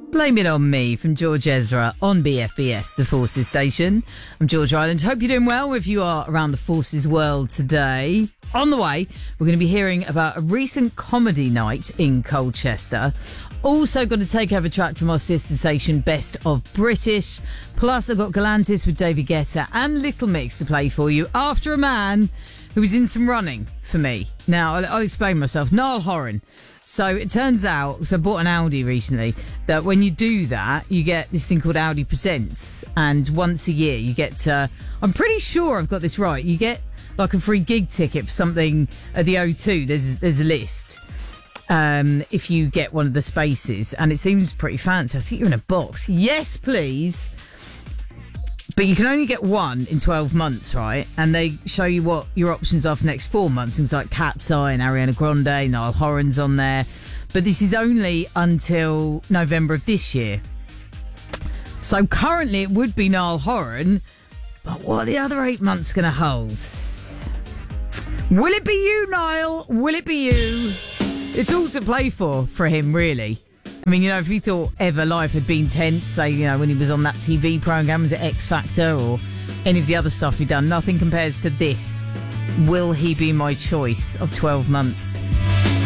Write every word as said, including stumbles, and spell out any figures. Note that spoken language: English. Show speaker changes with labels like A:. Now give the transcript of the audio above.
A: Blame It On Me from George Ezra on B F B S, the Forces station. I'm George Island. Hope you're doing well if you are around the Forces world today. On the way, we're going to be hearing about a recent comedy night in Colchester. Also got to take over track from our sister station, Best of British. Plus, I've got Galantis with David Guetta and Little Mix to play for you after a man who was in some running for me. Now, I'll, I'll explain myself. Niall Horan. So it turns out, because I bought an Audi recently, that when you do that, you get this thing called Audi Presents. And once a year, you get to, I'm pretty sure I've got this right, you get like a free gig ticket for something at the O two. There's, there's a list. Um, if you get one of the spaces, and it seems pretty fancy. I think you're in a box. Yes, please. But you can only get one in twelve months, right? And they show you what your options are for the next four months. Things like Cat's Eye and Ariana Grande, Niall Horan's on there. But this is only until November of this year. So currently it would be Niall Horan. But what are the other eight months going to hold? Will it be you, Niall? Will it be you? It's all to play for, for him, really. I mean, you know, if he thought ever life had been tense, say, you know, when he was on that T V programme, was it X Factor or any of the other stuff he'd done, nothing compares to this. Will he be my choice of twelve months?